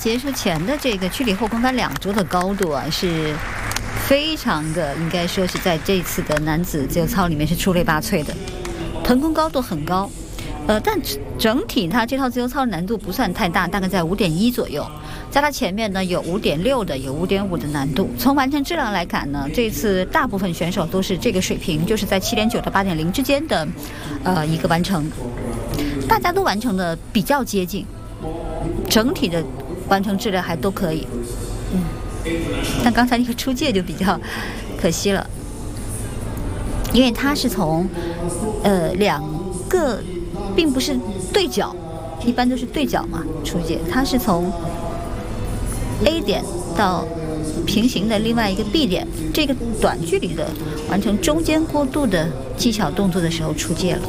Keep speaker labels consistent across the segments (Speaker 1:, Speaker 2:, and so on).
Speaker 1: 结束前的这个居里后空翻2周的高度啊，是非常的，应该说是在这次的男子自由操里面是出类拔萃的，腾空高度很高。但整体它这套自由操的难度不算太大，大概在5.1左右。在它前面呢有5.6的，有5.5的难度。从完成质量来看呢，这次大部分选手都是这个水平，就是在7.9到8.0之间的一个完成，大家都完成的比较接近，整体的完成质量还都可以。但刚才那个出界就比较可惜了，因为它是从2个并不是对角，一般都是对角嘛出界，它是从 A 点到平行的另外一个 B 点，这个短距离的完成中间过渡的技巧动作的时候出界了。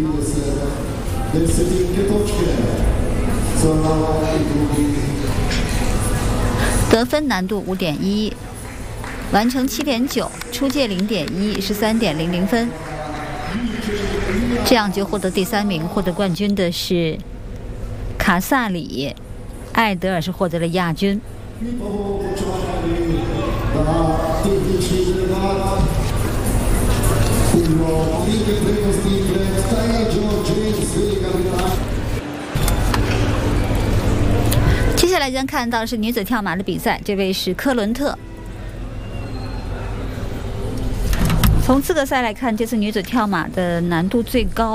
Speaker 1: 得分难度5.1，完成7.9，出界0.1，是3.00分。这样就获得第3名，获得冠军的是卡萨里，艾德尔是获得了亚军。接下来将看到的是女子跳马的比赛，这位是科伦特。从资格赛来看，这次女子跳马的难度最高。